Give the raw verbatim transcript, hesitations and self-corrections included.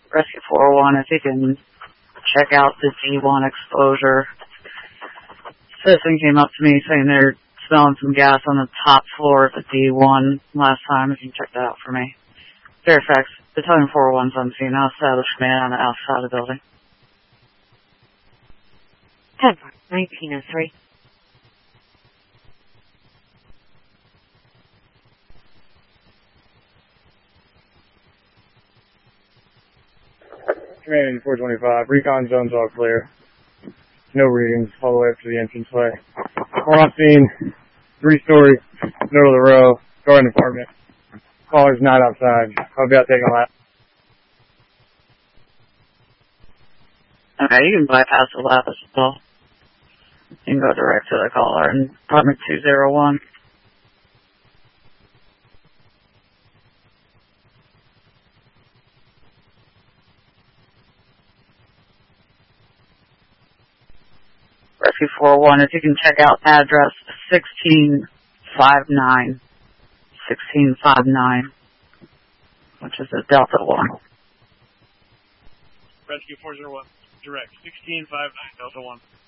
Rescue four one, if you can check out the D one exposure. Citizen came up to me saying they're smelling some gas on the top floor at the D one last time. If you can check that out for me. Fairfax, Battalion four oh one's on scene. I'll establish command on the outside of the building. ten nineteen oh three. Command four twenty-five, recon zone's all clear. No readings, all the way up to the entranceway. We're on scene, three-story, middle of the row, garden apartment. Caller's not outside. I'll be out taking a lap. Okay, you can bypass the lap as well. You can go direct to the caller in apartment two oh one. Rescue four oh one, if you can check out address sixteen fifty-nine, sixteen fifty-nine, which is a Delta one. Rescue four oh one, direct, sixteen fifty-nine, Delta one.